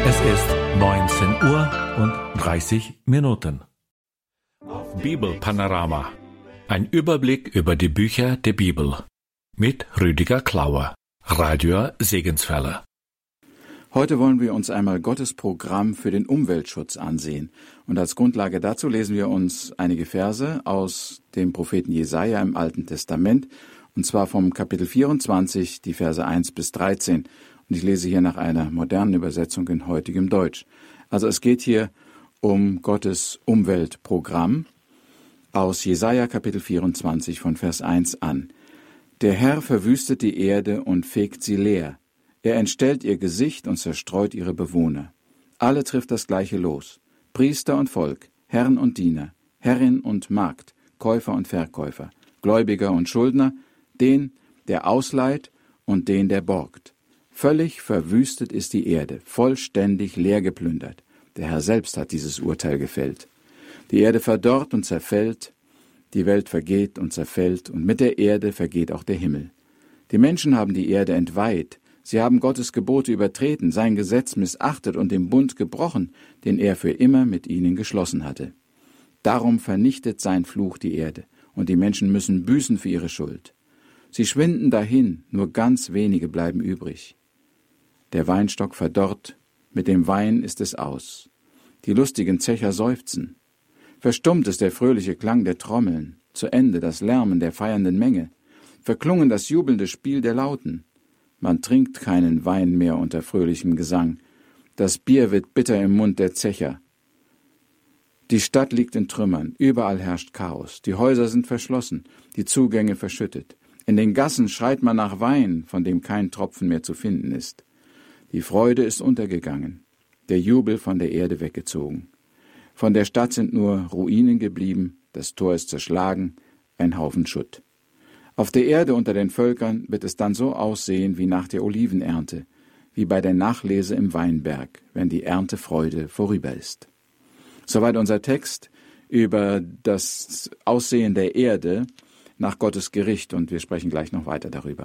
Es ist 19:30 Bibelpanorama. Ein Überblick über die Bücher der Bibel. Mit Rüdiger Klauer, Radio Segenswelle. Heute wollen wir uns einmal Gottes Programm für den Umweltschutz ansehen. Und als Grundlage dazu lesen wir uns einige Verse aus dem Propheten Jesaja im Alten Testament, und zwar vom Kapitel 24, die Verse 1 bis 13. Und ich lese hier nach einer modernen Übersetzung in heutigem Deutsch. Also es geht hier um Gottes Umweltprogramm aus Jesaja Kapitel 24 von Vers 1 an. Der Herr verwüstet die Erde und fegt sie leer. Er entstellt ihr Gesicht und zerstreut ihre Bewohner. Alle trifft das gleiche Los. Priester und Volk, Herren und Diener, Herrin und Magd, Käufer und Verkäufer, Gläubiger und Schuldner, den, der ausleiht und den, der borgt. Völlig verwüstet ist die Erde, vollständig leer geplündert. Der Herr selbst hat dieses Urteil gefällt. Die Erde verdorrt und zerfällt, die Welt vergeht und zerfällt, und mit der Erde vergeht auch der Himmel. Die Menschen haben die Erde entweiht, sie haben Gottes Gebote übertreten, sein Gesetz missachtet und den Bund gebrochen, den er für immer mit ihnen geschlossen hatte. Darum vernichtet sein Fluch die Erde, und die Menschen müssen büßen für ihre Schuld. Sie schwinden dahin, nur ganz wenige bleiben übrig. Der Weinstock verdorrt, mit dem Wein ist es aus. Die lustigen Zecher seufzen. Verstummt ist der fröhliche Klang der Trommeln, zu Ende das Lärmen der feiernden Menge, verklungen das jubelnde Spiel der Lauten. Man trinkt keinen Wein mehr unter fröhlichem Gesang, das Bier wird bitter im Mund der Zecher. Die Stadt liegt in Trümmern, überall herrscht Chaos, die Häuser sind verschlossen, die Zugänge verschüttet. In den Gassen schreit man nach Wein, von dem kein Tropfen mehr zu finden ist. Die Freude ist untergegangen, der Jubel von der Erde weggezogen. Von der Stadt sind nur Ruinen geblieben, das Tor ist zerschlagen, ein Haufen Schutt. Auf der Erde unter den Völkern wird es dann so aussehen wie nach der Olivenernte, wie bei der Nachlese im Weinberg, wenn die Erntefreude vorüber ist. Soweit unser Text über das Aussehen der Erde nach Gottes Gericht, und wir sprechen gleich noch weiter darüber.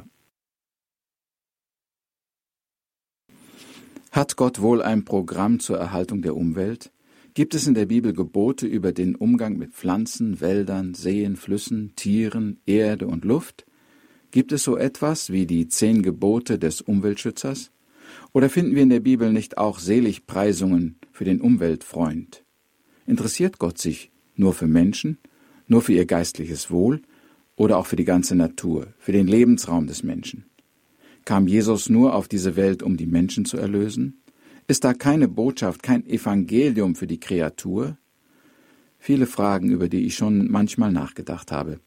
Hat Gott wohl ein Programm zur Erhaltung der Umwelt? Gibt es in der Bibel Gebote über den Umgang mit Pflanzen, Wäldern, Seen, Flüssen, Tieren, Erde und Luft? Gibt es so etwas wie die 10 Gebote des Umweltschützers? Oder finden wir in der Bibel nicht auch Seligpreisungen für den Umweltfreund? Interessiert Gott sich nur für Menschen, nur für ihr geistliches Wohl oder auch für die ganze Natur, für den Lebensraum des Menschen? Kam Jesus nur auf diese Welt, um die Menschen zu erlösen? Ist da keine Botschaft, kein Evangelium für die Kreatur? Viele Fragen, über die ich schon manchmal nachgedacht habe.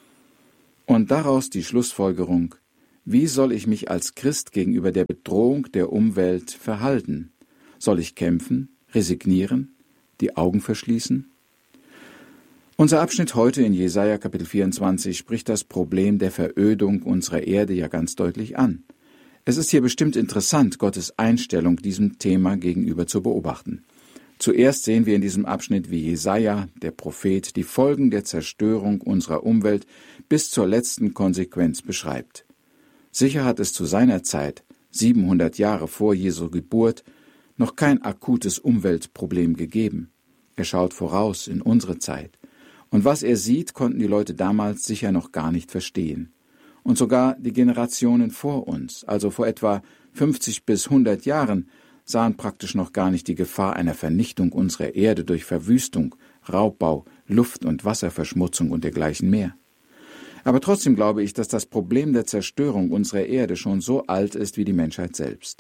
Und daraus die Schlussfolgerung: Wie soll ich mich als Christ gegenüber der Bedrohung der Umwelt verhalten? Soll ich kämpfen, resignieren, die Augen verschließen? Unser Abschnitt heute in Jesaja Kapitel 24 spricht das Problem der Verödung unserer Erde ja ganz deutlich an. Es ist hier bestimmt interessant, Gottes Einstellung diesem Thema gegenüber zu beobachten. Zuerst sehen wir in diesem Abschnitt, wie Jesaja, der Prophet, die Folgen der Zerstörung unserer Umwelt bis zur letzten Konsequenz beschreibt. Sicher hat es zu seiner Zeit, 700 Jahre vor Jesu Geburt, noch kein akutes Umweltproblem gegeben. Er schaut voraus in unsere Zeit. Und was er sieht, konnten die Leute damals sicher noch gar nicht verstehen. Und sogar die Generationen vor uns, also vor etwa 50 bis 100 Jahren, sahen praktisch noch gar nicht die Gefahr einer Vernichtung unserer Erde durch Verwüstung, Raubbau, Luft- und Wasserverschmutzung und dergleichen mehr. Aber trotzdem glaube ich, dass das Problem der Zerstörung unserer Erde schon so alt ist wie die Menschheit selbst.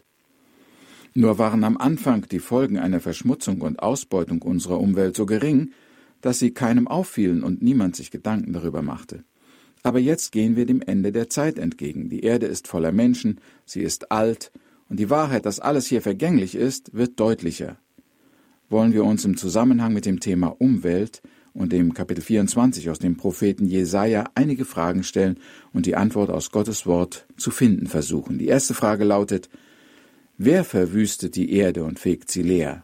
Nur waren am Anfang die Folgen einer Verschmutzung und Ausbeutung unserer Umwelt so gering, dass sie keinem auffielen und niemand sich Gedanken darüber machte. Aber jetzt gehen wir dem Ende der Zeit entgegen. Die Erde ist voller Menschen, sie ist alt, und die Wahrheit, dass alles hier vergänglich ist, wird deutlicher. Wollen wir uns im Zusammenhang mit dem Thema Umwelt und dem Kapitel 24 aus dem Propheten Jesaja einige Fragen stellen und die Antwort aus Gottes Wort zu finden versuchen. Die erste Frage lautet: Wer verwüstet die Erde und fegt sie leer?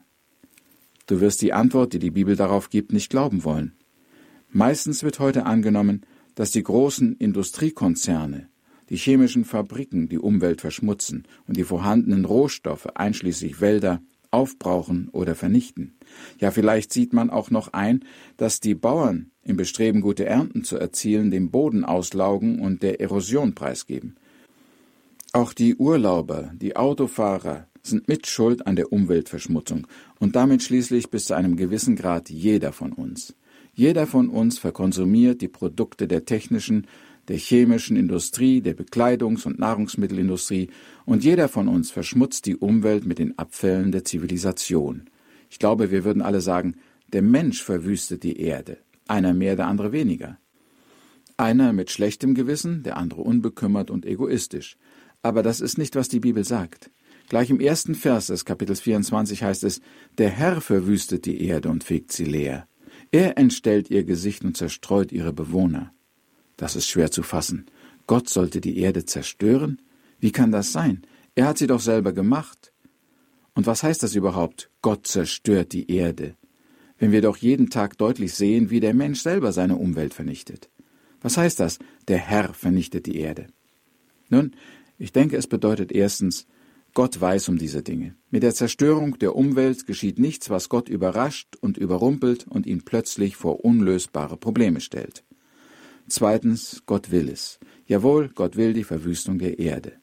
Du wirst die Antwort, die die Bibel darauf gibt, nicht glauben wollen. Meistens wird heute angenommen, dass die großen Industriekonzerne, die chemischen Fabriken die Umwelt verschmutzen und die vorhandenen Rohstoffe, einschließlich Wälder, aufbrauchen oder vernichten. Ja, vielleicht sieht man auch noch ein, dass die Bauern im Bestreben, gute Ernten zu erzielen, den Boden auslaugen und der Erosion preisgeben. Auch die Urlauber, die Autofahrer sind mitschuld an der Umweltverschmutzung und damit schließlich bis zu einem gewissen Grad jeder von uns. Jeder von uns verkonsumiert die Produkte der technischen, der chemischen Industrie, der Bekleidungs- und Nahrungsmittelindustrie und jeder von uns verschmutzt die Umwelt mit den Abfällen der Zivilisation. Ich glaube, wir würden alle sagen, der Mensch verwüstet die Erde, einer mehr, der andere weniger. Einer mit schlechtem Gewissen, der andere unbekümmert und egoistisch. Aber das ist nicht, was die Bibel sagt. Gleich im ersten Vers des Kapitels 24 heißt es, der Herr verwüstet die Erde und fegt sie leer. Er entstellt ihr Gesicht und zerstreut ihre Bewohner. Das ist schwer zu fassen. Gott sollte die Erde zerstören? Wie kann das sein? Er hat sie doch selber gemacht. Und was heißt das überhaupt? Gott zerstört die Erde. Wenn wir doch jeden Tag deutlich sehen, wie der Mensch selber seine Umwelt vernichtet. Was heißt das? Der Herr vernichtet die Erde. Nun, ich denke, es bedeutet erstens, Gott weiß um diese Dinge. Mit der Zerstörung der Umwelt geschieht nichts, was Gott überrascht und überrumpelt und ihn plötzlich vor unlösbare Probleme stellt. Zweitens, Gott will es. Jawohl, Gott will die Verwüstung der Erde.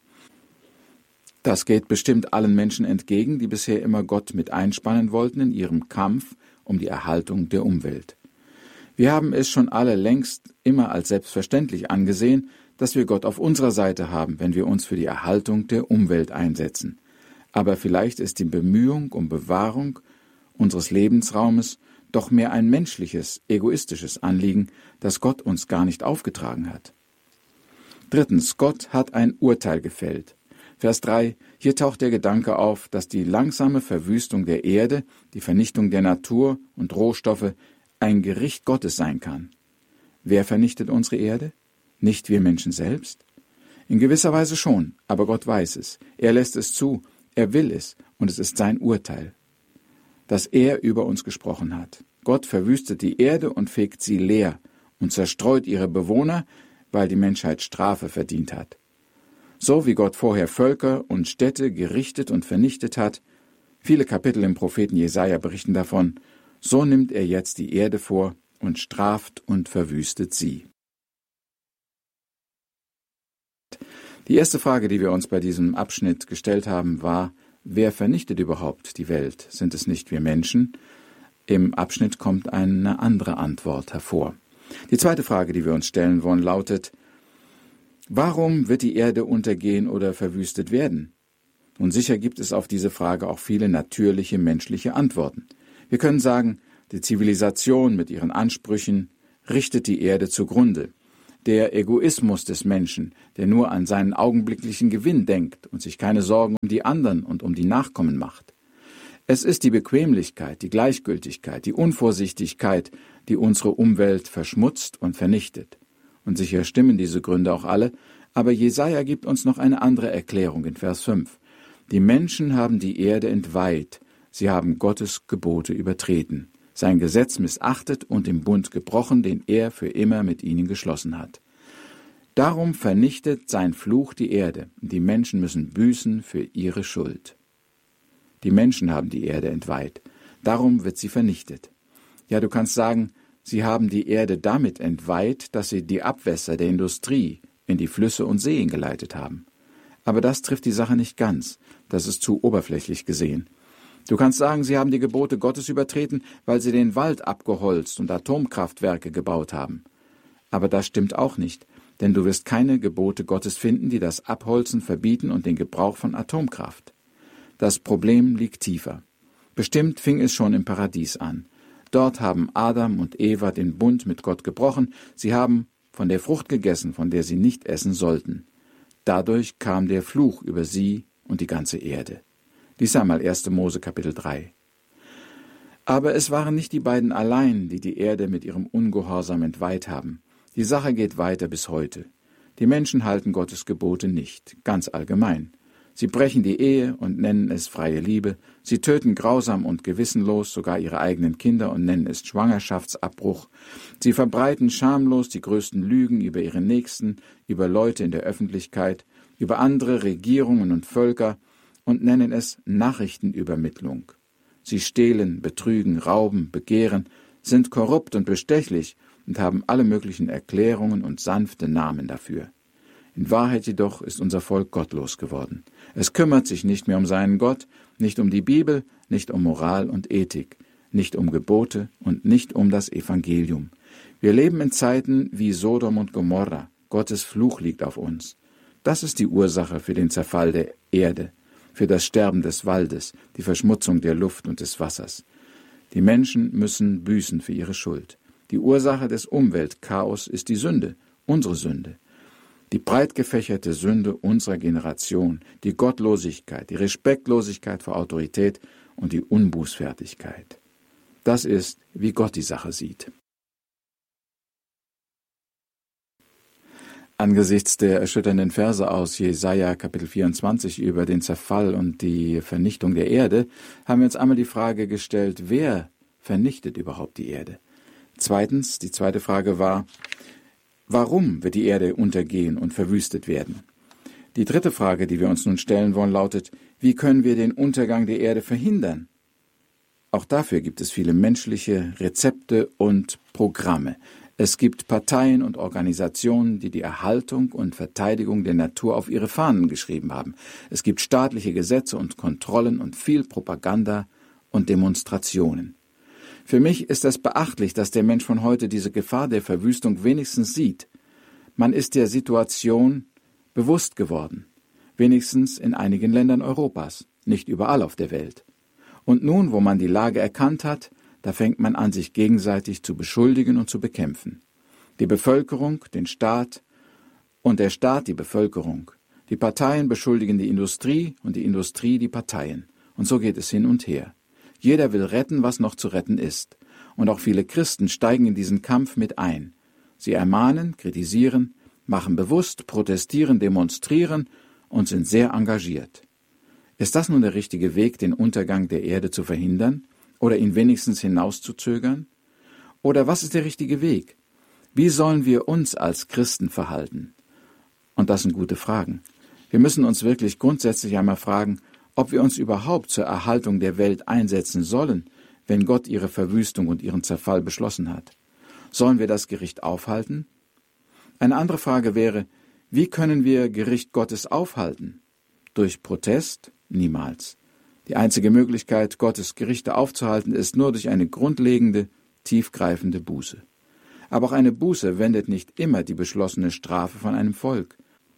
Das geht bestimmt allen Menschen entgegen, die bisher immer Gott mit einspannen wollten in ihrem Kampf um die Erhaltung der Umwelt. Wir haben es schon alle längst immer als selbstverständlich angesehen, dass wir Gott auf unserer Seite haben, wenn wir uns für die Erhaltung der Umwelt einsetzen. Aber vielleicht ist die Bemühung um Bewahrung unseres Lebensraumes doch mehr ein menschliches, egoistisches Anliegen, das Gott uns gar nicht aufgetragen hat. Drittens, Gott hat ein Urteil gefällt. Vers 3, hier taucht der Gedanke auf, dass die langsame Verwüstung der Erde, die Vernichtung der Natur und Rohstoffe ein Gericht Gottes sein kann. Wer vernichtet unsere Erde? Nicht wir Menschen selbst? In gewisser Weise schon, aber Gott weiß es. Er lässt es zu, er will es und es ist sein Urteil, dass er über uns gesprochen hat. Gott verwüstet die Erde und fegt sie leer und zerstreut ihre Bewohner, weil die Menschheit Strafe verdient hat. So wie Gott vorher Völker und Städte gerichtet und vernichtet hat, viele Kapitel im Propheten Jesaja berichten davon, so nimmt er jetzt die Erde vor und straft und verwüstet sie. Die erste Frage, die wir uns bei diesem Abschnitt gestellt haben, war, wer vernichtet überhaupt die Welt? Sind es nicht wir Menschen? Im Abschnitt kommt eine andere Antwort hervor. Die zweite Frage, die wir uns stellen wollen, lautet, warum wird die Erde untergehen oder verwüstet werden? Und sicher gibt es auf diese Frage auch viele natürliche menschliche Antworten. Wir können sagen, die Zivilisation mit ihren Ansprüchen richtet die Erde zugrunde. Der Egoismus des Menschen, der nur an seinen augenblicklichen Gewinn denkt und sich keine Sorgen um die anderen und um die Nachkommen macht. Es ist die Bequemlichkeit, die Gleichgültigkeit, die Unvorsichtigkeit, die unsere Umwelt verschmutzt und vernichtet. Und sicher stimmen diese Gründe auch alle, aber Jesaja gibt uns noch eine andere Erklärung in Vers 5. Die Menschen haben die Erde entweiht, sie haben Gottes Gebote übertreten, sein Gesetz missachtet und den Bund gebrochen, den er für immer mit ihnen geschlossen hat. Darum vernichtet sein Fluch die Erde, und die Menschen müssen büßen für ihre Schuld. Die Menschen haben die Erde entweiht, darum wird sie vernichtet. Ja, du kannst sagen, sie haben die Erde damit entweiht, dass sie die Abwässer der Industrie in die Flüsse und Seen geleitet haben. Aber das trifft die Sache nicht ganz, das ist zu oberflächlich gesehen. Du kannst sagen, sie haben die Gebote Gottes übertreten, weil sie den Wald abgeholzt und Atomkraftwerke gebaut haben. Aber das stimmt auch nicht, denn du wirst keine Gebote Gottes finden, die das Abholzen verbieten und den Gebrauch von Atomkraft. Das Problem liegt tiefer. Bestimmt fing es schon im Paradies an. Dort haben Adam und Eva den Bund mit Gott gebrochen, sie haben von der Frucht gegessen, von der sie nicht essen sollten. Dadurch kam der Fluch über sie und die ganze Erde. Lies einmal 1. Mose Kapitel 3. Aber es waren nicht die beiden allein, die die Erde mit ihrem Ungehorsam entweiht haben. Die Sache geht weiter bis heute. Die Menschen halten Gottes Gebote nicht, ganz allgemein. Sie brechen die Ehe und nennen es freie Liebe. Sie töten grausam und gewissenlos sogar ihre eigenen Kinder und nennen es Schwangerschaftsabbruch. Sie verbreiten schamlos die größten Lügen über ihre Nächsten, über Leute in der Öffentlichkeit, über andere Regierungen und Völker und nennen es Nachrichtenübermittlung. Sie stehlen, betrügen, rauben, begehren, sind korrupt und bestechlich und haben alle möglichen Erklärungen und sanfte Namen dafür. In Wahrheit jedoch ist unser Volk gottlos geworden. Es kümmert sich nicht mehr um seinen Gott, nicht um die Bibel, nicht um Moral und Ethik, nicht um Gebote und nicht um das Evangelium. Wir leben in Zeiten wie Sodom und Gomorra. Gottes Fluch liegt auf uns. Das ist die Ursache für den Zerfall der Erde, für das Sterben des Waldes, die Verschmutzung der Luft und des Wassers. Die Menschen müssen büßen für ihre Schuld. Die Ursache des Umweltchaos ist die Sünde, unsere Sünde. Die breit gefächerte Sünde unserer Generation, die Gottlosigkeit, die Respektlosigkeit vor Autorität und die Unbußfertigkeit. Das ist, wie Gott die Sache sieht. Angesichts der erschütternden Verse aus Jesaja Kapitel 24 über den Zerfall und die Vernichtung der Erde haben wir uns einmal die Frage gestellt, wer vernichtet überhaupt die Erde? Zweitens, die zweite Frage war, warum wird die Erde untergehen und verwüstet werden? Die dritte Frage, die wir uns nun stellen wollen, lautet, wie können wir den Untergang der Erde verhindern? Auch dafür gibt es viele menschliche Rezepte und Programme. Es gibt Parteien und Organisationen, die die Erhaltung und Verteidigung der Natur auf ihre Fahnen geschrieben haben. Es gibt staatliche Gesetze und Kontrollen und viel Propaganda und Demonstrationen. Für mich ist es beachtlich, dass der Mensch von heute diese Gefahr der Verwüstung wenigstens sieht. Man ist der Situation bewusst geworden, wenigstens in einigen Ländern Europas, nicht überall auf der Welt. Und nun, wo man die Lage erkannt hat, da fängt man an, sich gegenseitig zu beschuldigen und zu bekämpfen. Die Bevölkerung, den Staat und der Staat die Bevölkerung. Die Parteien beschuldigen die Industrie und die Industrie die Parteien. Und so geht es hin und her. Jeder will retten, was noch zu retten ist. Und auch viele Christen steigen in diesen Kampf mit ein. Sie ermahnen, kritisieren, machen bewusst, protestieren, demonstrieren und sind sehr engagiert. Ist das nun der richtige Weg, den Untergang der Erde zu verhindern? Oder ihn wenigstens hinauszuzögern? Oder was ist der richtige Weg? Wie sollen wir uns als Christen verhalten? Und das sind gute Fragen. Wir müssen uns wirklich grundsätzlich einmal fragen, ob wir uns überhaupt zur Erhaltung der Welt einsetzen sollen, wenn Gott ihre Verwüstung und ihren Zerfall beschlossen hat. Sollen wir das Gericht aufhalten? Eine andere Frage wäre, wie können wir Gericht Gottes aufhalten? Durch Protest? Niemals. Die einzige Möglichkeit, Gottes Gerichte aufzuhalten, ist nur durch eine grundlegende, tiefgreifende Buße. Aber auch eine Buße wendet nicht immer die beschlossene Strafe von einem Volk.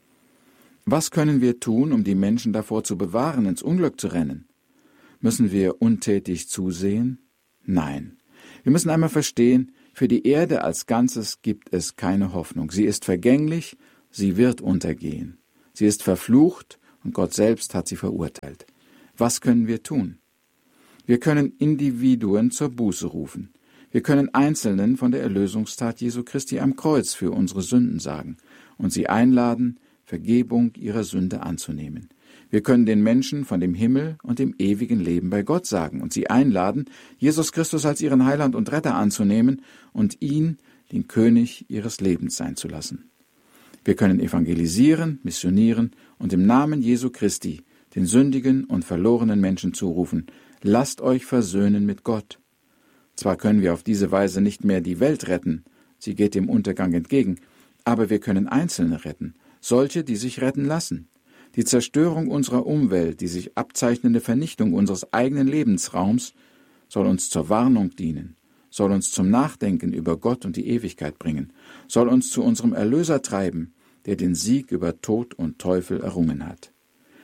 Was können wir tun, um die Menschen davor zu bewahren, ins Unglück zu rennen? Müssen wir untätig zusehen? Nein. Wir müssen einmal verstehen, für die Erde als Ganzes gibt es keine Hoffnung. Sie ist vergänglich, sie wird untergehen. Sie ist verflucht und Gott selbst hat sie verurteilt. Was können wir tun? Wir können Individuen zur Buße rufen. Wir können Einzelnen von der Erlösungstat Jesu Christi am Kreuz für unsere Sünden sagen und sie einladen, Vergebung ihrer Sünde anzunehmen. Wir können den Menschen von dem Himmel und dem ewigen Leben bei Gott sagen und sie einladen, Jesus Christus als ihren Heiland und Retter anzunehmen und ihn, den König ihres Lebens sein zu lassen. Wir können evangelisieren, missionieren und im Namen Jesu Christi den sündigen und verlorenen Menschen zurufen, lasst euch versöhnen mit Gott. Zwar können wir auf diese Weise nicht mehr die Welt retten, sie geht dem Untergang entgegen, aber wir können Einzelne retten, solche, die sich retten lassen. Die Zerstörung unserer Umwelt, die sich abzeichnende Vernichtung unseres eigenen Lebensraums, soll uns zur Warnung dienen, soll uns zum Nachdenken über Gott und die Ewigkeit bringen, soll uns zu unserem Erlöser treiben, der den Sieg über Tod und Teufel errungen hat.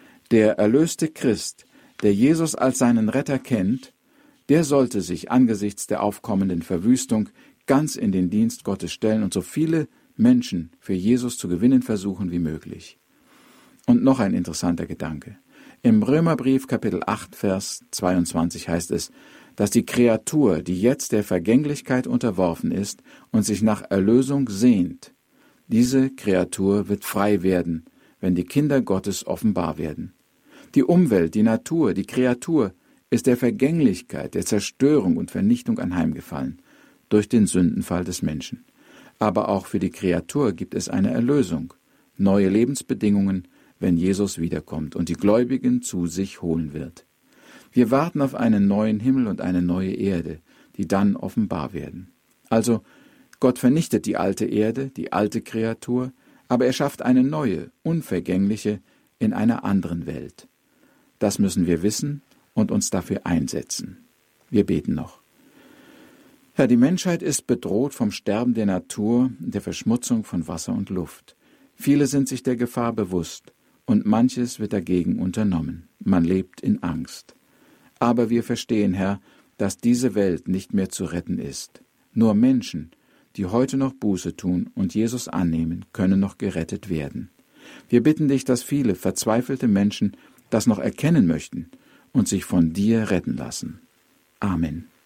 Der erlöste Christ, der Jesus als seinen Retter kennt, der sollte sich angesichts der aufkommenden Verwüstung ganz in den Dienst Gottes stellen und so viele Menschen für Jesus zu gewinnen versuchen wie möglich. Und noch ein interessanter Gedanke. Im Römerbrief Kapitel 8, Vers 22 heißt es, dass die Kreatur, die jetzt der Vergänglichkeit unterworfen ist und sich nach Erlösung sehnt, diese Kreatur wird frei werden, wenn die Kinder Gottes offenbar werden. Die Umwelt, die Natur, die Kreatur ist der Vergänglichkeit, der Zerstörung und Vernichtung anheimgefallen durch den Sündenfall des Menschen. Aber auch für die Kreatur gibt es eine Erlösung, neue Lebensbedingungen, wenn Jesus wiederkommt und die Gläubigen zu sich holen wird. Wir warten auf einen neuen Himmel und eine neue Erde, die dann offenbar werden. Also, Gott vernichtet die alte Erde, die alte Kreatur, aber er schafft eine neue, unvergängliche, in einer anderen Welt. Das müssen wir wissen und uns dafür einsetzen. Wir beten noch. Herr, die Menschheit ist bedroht vom Sterben der Natur, der Verschmutzung von Wasser und Luft. Viele sind sich der Gefahr bewusst und manches wird dagegen unternommen. Man lebt in Angst. Aber wir verstehen, Herr, dass diese Welt nicht mehr zu retten ist. Nur Menschen, die heute noch Buße tun und Jesus annehmen, können noch gerettet werden. Wir bitten dich, dass viele verzweifelte Menschen das noch erkennen möchten und sich von dir retten lassen. Amen.